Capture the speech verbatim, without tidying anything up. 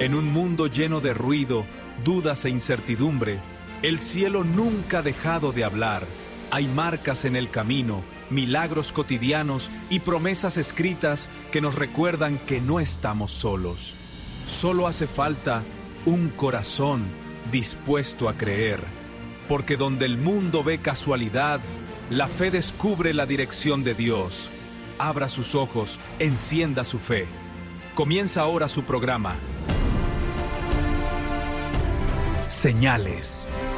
En un mundo lleno de ruido, dudas e incertidumbre, el cielo nunca ha dejado de hablar. Hay marcas en el camino, milagros cotidianos y promesas escritas que nos recuerdan que no estamos solos. Solo hace falta un corazón dispuesto a creer, porque donde el mundo ve casualidad, la fe descubre la dirección de Dios. Abra sus ojos, encienda su fe. Comienza ahora su programa. Señales.